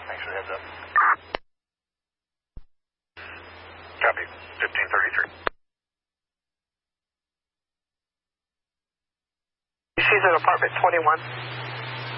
Thanks for the heads up. Copy. 1533. She's at apartment 21.